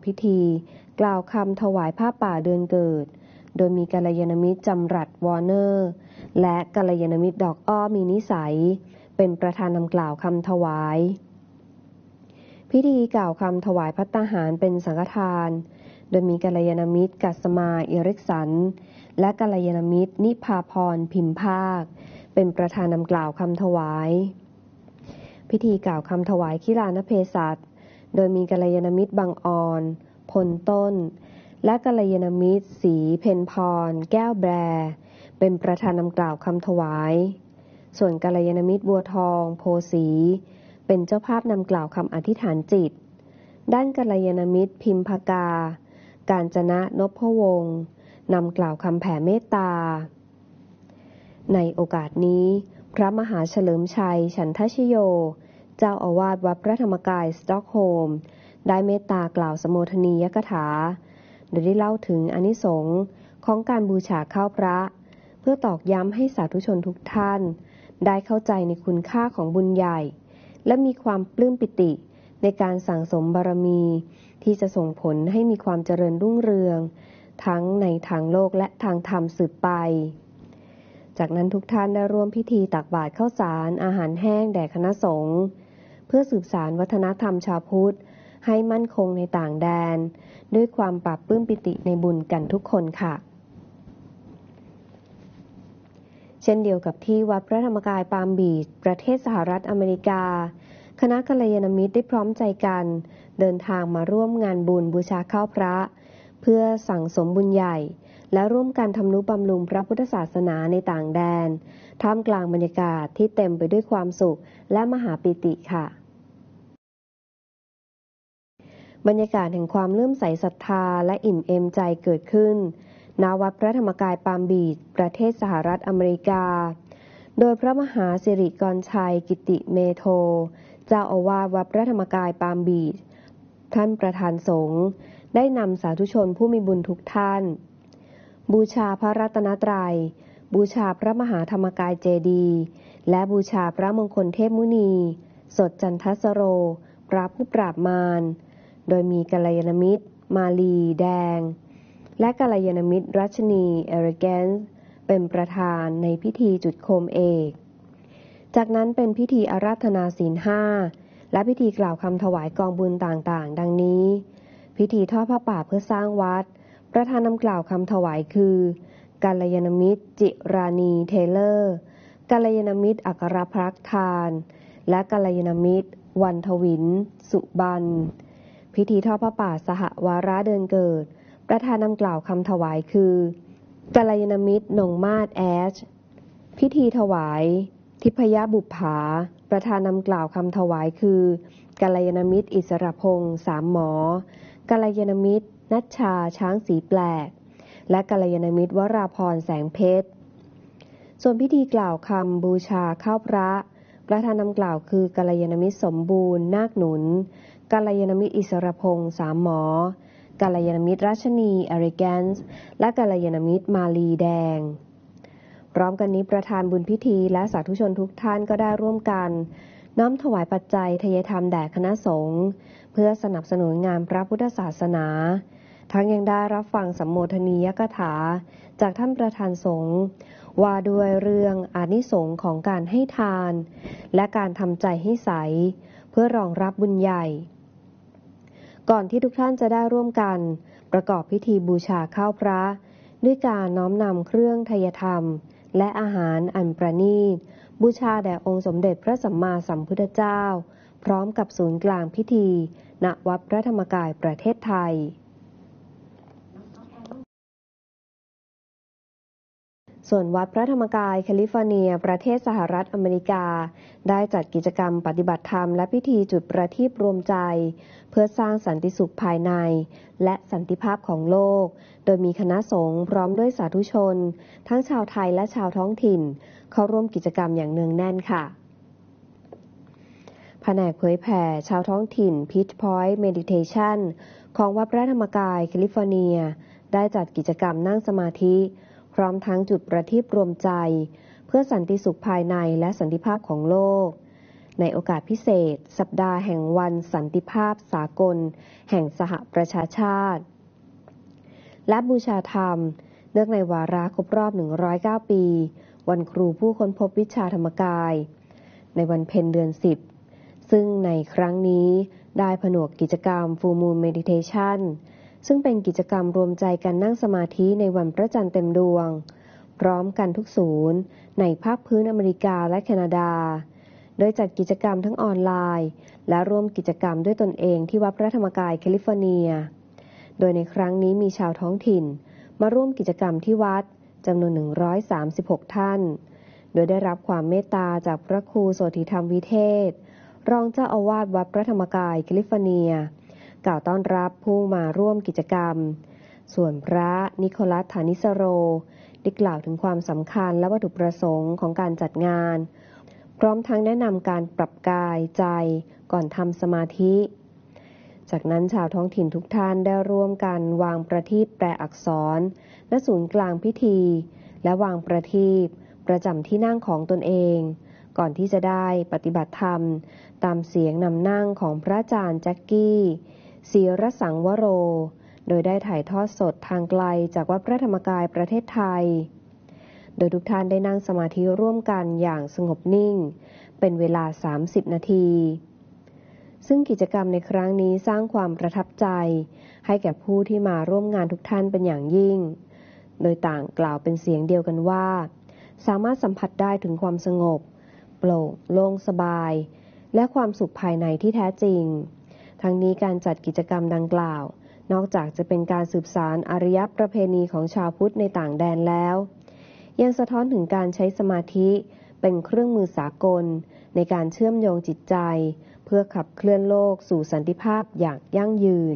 พิธีกล่าวคำถวายผ้าป่าเดือนเกิดโดยมีกัลยาณมิตรจำรัดวอร์เนอร์และกัลยาณมิตรดอกอ้อมีนิสัยเป็นประธานนำกล่าวคำถวายพิธีกล่าวคำถวายภัตตาหารเป็นสังฆทานโดยมีกัลยาณมิตรกัสมาอิริกสันและกัลยาณมิตรนิพาพรพิมพากเป็นประธานนำกล่าวคำถวายพิธีกล่าวคำถวายขิฬานเพศัตโดยมีกัลยาณมิตรบางออนพลต้นและกัลยาณมิตรศรีเพ็ญพรแก้วแบรเป็นประธานนำกล่าวคำถวายส่วนกัลยาณมิตรบัวทองโพสีเป็นเจ้าภาพนำกล่าวคำอธิษฐานจิตด้านกัลยาณมิตรพิมพากากาญจนะนพวงศ์นำกล่าวคำแผ่เมตตาในโอกาสนี้พระมหาเฉลิมชัยฉันทชโยเจ้าอาวาสวัดพระธรรมกายสต็อกโฮล์มได้เมตตากล่าวสโมทนียกถาโดยได้เล่าถึงอานิสงส์ของการบูชาข้าวพระเพื่อตอกย้ำให้สาธุชนทุกท่านได้เข้าใจในคุณค่าของบุญใหญ่และมีความปลื้มปิติในการสั่งสมบารมีที่จะส่งผลให้มีความเจริญรุ่งเรืองทั้งในทางโลกและทางธรรมสืบไปจากนั้นทุกท่านได้ร่วมพิธีตักบาตรข้าวสารอาหารแห้งแด่คณะสงฆ์เพื่อสืบสานวัฒนธรรมชาวพุทธให้มั่นคงในต่างแดนด้วยความปรับปลื้มปิติในบุญกันทุกคนค่ะเช่นเดียวกับที่วัดพระธรรมกายปาล์มบีชประเทศสหรัฐอเมริกาคณะกัลยาณมิตรได้พร้อมใจกันเดินทางมาร่วมงานบุญบูชาข้าวพระเพื่อสั่งสมบุญใหญ่และร่วมกันทำนุบำรุงพระพุทธศาสนาในต่างแดนท่ามกลางบรรยากาศที่เต็มไปด้วยความสุขและมหาปิติค่ะบรรยากาศแห่งความเลื่อมใสศรัทธาและอิ่มเอมใจเกิดขึ้นณวัดพระธรรมกายปาล์มบีชประเทศสหรัฐอเมริกาโดยพระมหาสิริกรชัยกิติเมโทเจ้าอาวาสวัดพระธรรมกายปาล์มบีชท่านประธานสงฆ์ได้นำสาธุชนผู้มีบุญทุกท่านบูชาพระรัตนตรัยบูชาพระมหาธรรมกายเจดีย์และบูชาพระมงคลเทพมุนีสดจันทสโรพระผู้ปราบมารโดยมีกัลยาณมิตรมาลีแดงและกัลยาณมิตรรัชนีเอริแกนซ์เป็นประธานในพิธีจุดโคมเอกจากนั้นเป็นพิธีอาราธนาศีล5และพิธีกล่าวคำถวายกองบุญต่างๆดังนี้พิธีทอดผ้าป่าเพื่อสร้างวัดประธานนำกล่าวคำถวายคือกัลยาณมิตรจิรานีเทเลอร์กัลยาณมิตรอัครพรักษ์ทานและกัลยาณมิตรวันทวินสุบันพิธีทอดผ้าป่าสหวาระเดือนเกิดประธานนำกล่าวคำถวายคือกัลยาณมิตรนงมาศแอชพิธีถวายทิพยบุปผาประธานนำกล่าวคำถวายคือกัลยาณมิตรอิสรพงษ์สามหมอกัลยาณมิตรนัชชาช้างสีแปลกและกัลยาณมิตรวราพรแสงเพชรส่วนพิธีกล่าวคำบูชาข้าวพระประธานนำกล่าวคือกัลยาณมิตรสมบูรณ์นาคหนุนกัลยาณมิตรอิสรพงษ์สามหมอกัลยาณมิตรราชนีเอริแกนซ์และกัลยาณมิตรมาลีแดงพร้อมกันนี้ประธานบุญพิธีและสาธุชนทุกท่านก็ได้ร่วมกันน้อมถวายปัจจัยทายธรรมแด่คณะสงฆ์เพื่อสนับสนุนงานพระพุทธศาสนาทั้งยังได้รับฟังสัมโมทนียกถาจากท่านประธานสงฆ์ว่าด้วยเรื่องอานิสงส์ของการให้ทานและการทำใจให้ใสเพื่อรองรับบุญใหญ่ก่อนที่ทุกท่านจะได้ร่วมกันประกอบพิธีบูชาข้าวพระด้วยการน้อมนำเครื่องทายธรรมและอาหารอันประณีตบูชาแด่องค์สมเด็จพระสัมมาสัมพุทธเจ้าพร้อมกับศูนย์กลางพิธีณวัดพระธรรมกายประเทศไทยส่วนวัดพระธรรมกายแคลิฟอร์เนียประเทศสหรัฐอเมริกาได้จัดกิจกรรมปฏิบัติธรรมและพิธีจุดประทีปรวมใจเพื่อสร้างสันติสุขภายในและสันติภาพของโลกโดยมีคณะสงฆ์พร้อมด้วยสาธุชนทั้งชาวไทยและชาวท้องถิ่นเข้าร่วมกิจกรรมอย่างเนืองแน่นค่ะแผนกเผยแผ่ชาวท้องถิ่น Pitch Point Meditation ของวัดพระธรรมกายแคลิฟอร์เนียได้จัดกิจกรรมนั่งสมาธิพร้อมทั้งจุดประทีปรวมใจเพื่อสันติสุขภายในและสันติภาพของโลกในโอกาสพิเศษสัปดาห์แห่งวันสันติภาพสากลแห่งสหประชาชาติและบูชาธรรมเนื่องในวาระครบรอบ109ปีวันครูผู้ค้นพบวิชาธรรมกายในวันเพ็ญเดือน10ซึ่งในครั้งนี้ได้ผนวกกิจกรรม Full Moon Meditation ซึ่งเป็นกิจกรรมรวมใจกันนั่งสมาธิในวันพระจันทร์เต็มดวงพร้อมกันทุกศูนย์ในภาคพื้นอเมริกาและแคนาดาโดยจัดกิจกรรมทั้งออนไลน์และร่วมกิจกรรมด้วยตนเองที่วัดพระธรรมกายแคลิฟอร์เนียโดยในครั้งนี้มีชาวท้องถิ่นมาร่วมกิจกรรมที่วัดจำนวน136ท่านโดยได้รับความเมตตาจากพระครูโสติธรรมวิเทศรองเจ้าอาวาสวัดพระธรรมกายแคลิฟอร์เนียกล่าวต้อนรับผู้มาร่วมกิจกรรมส่วนพระนิโคลัส ฐานิสโรได้กล่าวถึงความสำคัญและวัตถุประสงค์ของการจัดงานพร้อมทั้งแนะนำการปรับกายใจก่อนทำสมาธิจากนั้นชาวท้องถิ่นทุกท่านได้ร่วมกันวางประทีปแปลอักษรณศูนย์กลางพิธีและวางประทีปประจำที่นั่งของตนเองก่อนที่จะได้ปฏิบัติธรรมตามเสียงนำนั่งของพระอาจารย์แจ็คกี้ศิรสังวโรโดยได้ถ่ายทอดสดทางไกลจากวัดพระธรรมกายประเทศไทยโดยทุกท่านได้นั่งสมาธิร่วมกันอย่างสงบนิ่งเป็นเวลา30นาทีซึ่งกิจกรรมในครั้งนี้สร้างความประทับใจให้แก่ผู้ที่มาร่วมงานทุกท่านเป็นอย่างยิ่งโดยต่างกล่าวเป็นเสียงเดียวกันว่าสามารถสัมผัสได้ถึงความสงบโปร่งโล่งสบายและความสุขภายในที่แท้จริงทั้งนี้การจัดกิจกรรมดังกล่าวนอกจากจะเป็นการสืบสานอารยประเพณีของชาวพุทธในต่างแดนแล้วยังสะท้อนถึงการใช้สมาธิเป็นเครื่องมือสากลในการเชื่อมโยงจิตใจเพื่อขับเคลื่อนโลกสู่สันติภาพอย่างยั่งยืน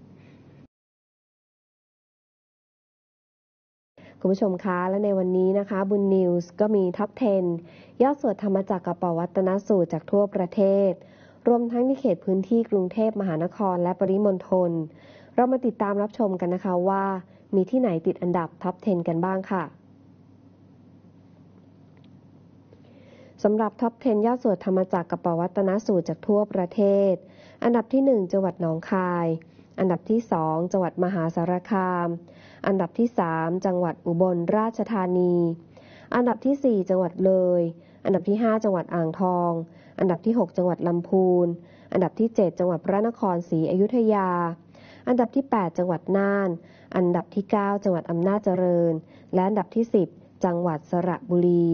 คุณผู้ชมคะและในวันนี้นะคะบุญนิวส์ก็มีท็อป 10 ยอดสวดธรรมจักรกัปวัตตนสูตรจากทั่วประเทศรวมทั้งในเขตพื้นที่กรุงเทพมหานครและปริมณฑลเรามาติดตามรับชมกันนะคะว่ามีที่ไหนติดอันดับท็อป 10 กันบ้างค่ะสำหรับท็อป 10 ยอดสวดธรรมจักรกัปวัตตนสูตรจากทั่วประเทศอันดับที่ 1 จังหวัดหนองคายอันดับที่ 2 จังหวัดมหาสารคามอันดับที่ 3 จังหวัดอุบลราชธานีอันดับที่ 4 จังหวัดเลยอันดับที่ 5 จังหวัดอ่างทองอันดับที่ 6 จังหวัดลำพูนอันดับที่ 7 จังหวัดพระนครศรีอยุธยาอันดับที่ 8 จังหวัดน่านอันดับที่ 9 จังหวัดอำนาจเจริญและอันดับที่ 10 จังหวัดสระบุรี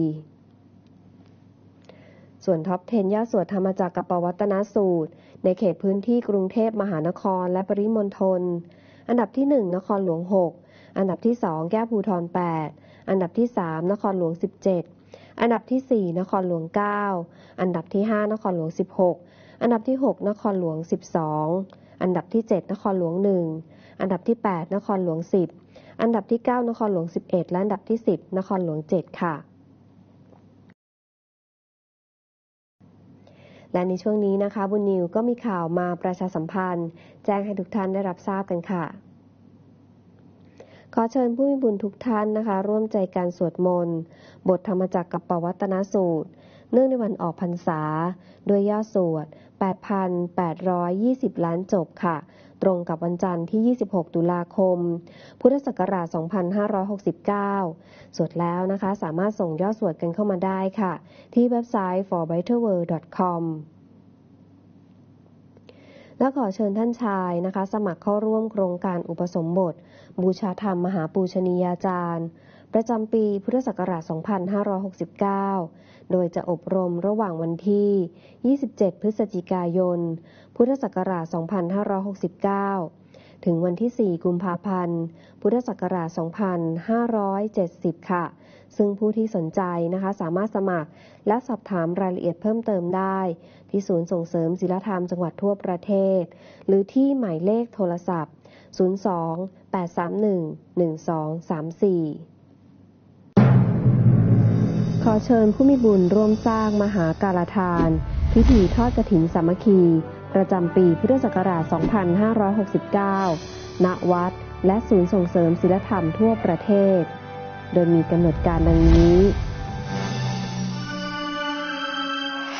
ส่วนท็อป 10 ยอดสวดธรรมจักรกัปวัตตนสูตรในเขตพื้นที่กรุงเทพมหานครและปริมณฑลอันดับที่ 1 นครหลวง 6 อันดับที่ 2 แก้วภูธร 8 อันดับที่ 3 นครหลวง 17 อันดับที่ 4 นครหลวง 9 อันดับที่ 5 นครหลวง 16 อันดับที่ 6 นครหลวง 12 อันดับที่ 7 นครหลวง 1 อันดับที่ 8 นครหลวง 10 อันดับที่ 9 นครหลวง 11 และอันดับที่ 10 นครหลวง 7 ค่ะและในช่วงนี้นะคะบุญนิวก็มีข่าวมาประชาสัมพันธ์แจ้งให้ทุกท่านได้รับทราบกันค่ะขอเชิญผู้มีบุญทุกท่านนะคะร่วมใจกันสวดมนต์บทธรรมจักรกัปวัตตนสูตรเนื่องในวันออกพรรษาด้วยยอดสวด 8,820 ล้านจบค่ะตรงกับวันจันทร์ที่ 26 ตุลาคม พุทธศักราช 2569 สวดแล้วนะคะสามารถส่งยอดสวดกันเข้ามาได้ค่ะที่เว็บไซต์ forbetterworld.com และขอเชิญท่านชายนะคะสมัครเข้าร่วมโครงการอุปสมบทบูชาธรรมมหาปูชนียาจารย์ประจำปีพุทธศักราช 2569 โดยจะอบรมระหว่างวันที่ 27 พฤศจิกายน พุทธศักราช 2569 ถึงวันที่ 4 กุมภาพันธ์ พุทธศักราช 2570 ค่ะซึ่งผู้ที่สนใจนะคะสามารถสมัครและสอบถามรายละเอียดเพิ่มเติมได้ที่ศูนย์ส่งเสริมศีลธรรมจังหวัดทั่วประเทศหรือที่หมายเลขโทรศัพท์ 02-831-1234 ขอเชิญผู้มีบุญร่วมสร้างมหากาลทานพิธีทอดกฐินสามัคคีประจำปีพุทธศักราช 2569 ณ วัดและศูนย์ส่งเสริมศีลธรรมทั่วประเทศโดยมีกำหนดการดังนี้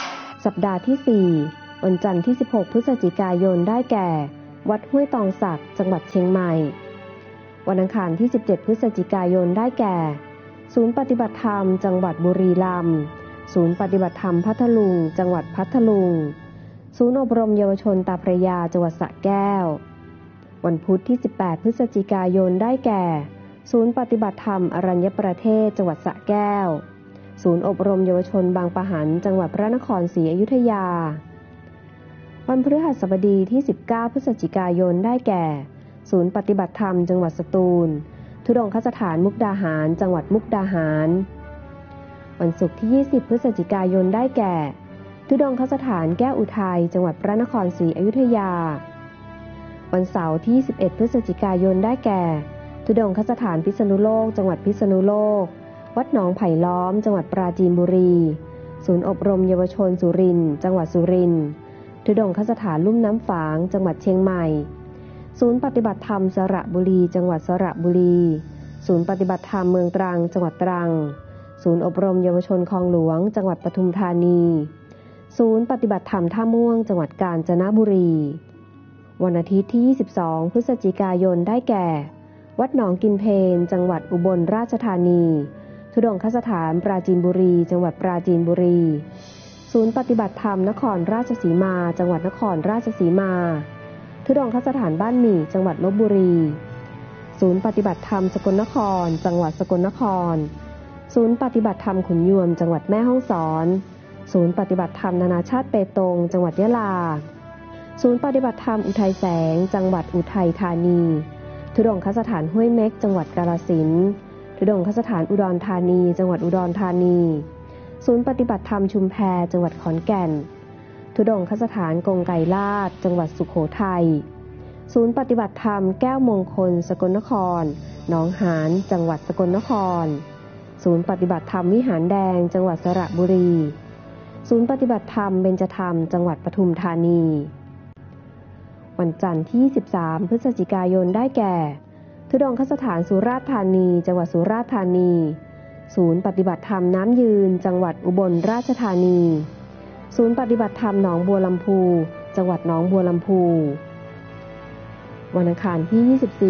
สัปดาห์ที่ 4 วันจันทร์ที่ 16 พฤศจิกายนได้แก่ วัดห้วยตองสักจังหวัดเชียงใหม่วันอังคารที่ 17 พฤศจิกายนได้แก่ ศูนย์ปฏิบัติธรรมจังหวัดบุรีรัมย์ศูนย์ปฏิบัติธรรมพัทลุงจังหวัดพัทลุงศูนย์อบรมเยาวชนตาพระยาจังหวัดสระแก้ววันพุธที่ 18 พฤศจิกายนได้แก่ ศูนย์ปฏิบัติธรรมอรัญญประเทศจังหวัดสระแก้วศูนย์อบรมเยาวชนบางปะหันจังหวัดพระนครศรีอยุธยาวันพฤหัสบดีที่ 19 พฤศจิกายนได้แก่ ศูนย์ปฏิบัติธรรมจังหวัดสตูลธุดงคสถานมุกดาหารจังหวัดมุกดาหารวันศุกร์ที่ 20 พฤศจิกายนได้แก่ธุดงคสถานแก้วอุทัยจังหวัดพระนครศรีอยุธยาวันเสาร์ที่ 21 พฤศจิกายนได้แก่ธุดงคสถานพิษณุโลกจังหวัดพิษณุโลกวัดหนองไผ่ล้อมจังหวัดปราจีนบุรีศูนย์อบรมเยาวชนสุรินทร์จังหวัดสุรินทร์ธุดงคสถานลุ่มน้ำฝางจังหวัดเชียงใหม่ศูนย์ปฏิบัติธรรมสระบุรีจังหวัดสระบุรีศูนย์ปฏิบัติธรรมเมืองตรังจังหวัดตรังศูนย์อบรมเยาวชนคลองหลวงจังหวัดปทุมธานีศูนย์ปฏิบัติธรรมท่าม่วงจังหวัดกาญจนบุรีวันอาทิตย์ที่ 22 พฤศจิกายนได้แก่วัดหนองกินเพลจังหวัดอุบลราชธานีธุดงคสถานปราจีนบุรีจังหวัดปราจีนบุรีศูนย์ปฏิบัติธรรมนครราชสีมาจังหวัดนครราชสีมาธุดงคสถานบ้านหมี่จังหวัดลพบุรีศูนย์ปฏิบัติธรรมสกลนครจังหวัดสกลนครศูนย์ปฏิบัติธรรมขุนยวมจังหวัดแม่ฮ่องสอนศูนย์ปฏิบัติธรรมนานาชาติเปตงจังหวัดยะลาศูนย์ปฏิบัติธรรมอุทัยแสงจังหวัดอุทัยธานีธุดงคสถานห้วยเม็กจังหวัดกาฬสินธุ์ธุดงคสถานอุดรธานีจังหวัดอุดรธานีศูนย์ปฏิบัติธรรมชุมแพจังหวัดขอนแก่นธุดงคสถานกงไกรลาดจังหวัดสุโขทัยศูนย์ปฏิบัติธรรมแก้วมงคลสกลนครหนองหานจังหวัดสกลนครศูนย์ปฏิบัติธรรมวิหารแดงจังหวัดสระบุรีศูนย์ปฏิบัติธรรมเบญจธรรมจังหวัดปทุมธานีวันจันทร์ที่ 23 พฤศจิกายนได้แก่ธุดงคสถานสุราษฎร์ธานีจังหวัดสุราษฎร์ธานีศูนย์ปฏิบัติธรรมน้ำยืนจังหวัดอุบลราชธานีศูนย์ปฏิบัติธรรมหนองบัวลำพูจังหวัดหนองบัวลำพูวันอังคารที่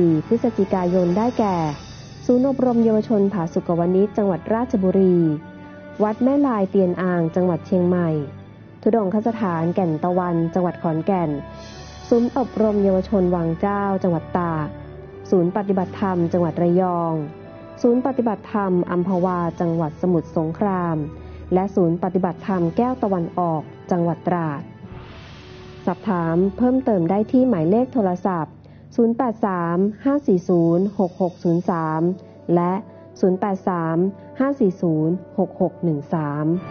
24 พฤศจิกายนได้แก่ศูนย์อบรมเยาวชนผาสุกวณิชจังหวัดราชบุรีวัดแม่ลายเตียนอ่างจังหวัดเชียงใหม่ธุดงคสถานแก่นตะวันจังหวัดขอนแก่นศูนย์อบรมเยาวชนวังเจ้าจังหวัดตากศูนย์ปฏิบัติธรรมจังหวัดระยองศูนย์ปฏิบัติธรรมอัมพวาจังหวัดสมุทรสงครามและศูนย์ปฏิบัติธรรมแก้วตะวันออกจังหวัดตราดสอบถามเพิ่มเติมได้ที่หมายเลขโทรศัพท์083-540-6603และ083-540-6613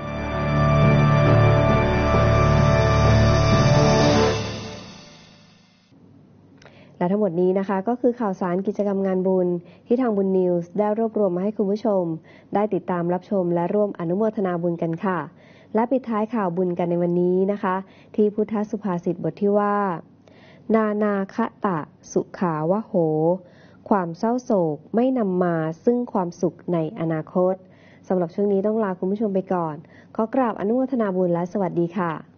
และทั้งหมดนี้นะคะก็คือข่าวสารกิจกรรมงานบุญที่ทางบุญนิวส์ได้รวบรวมมาให้คุณผู้ชมได้ติดตามรับชมและร่วมอนุโมทนาบุญกันค่ะและปิดท้ายข่าวบุญกันในวันนี้นะคะที่พุทธสุภาษิตบทที่ว่านานาคะตะสุขาวโหความเศร้าโศกไม่นำมาซึ่งความสุขในอนาคตสำหรับช่วงนี้ต้องลาคุณผู้ชมไปก่อนขอกราบอนุโมทนาบุญและสวัสดีค่ะ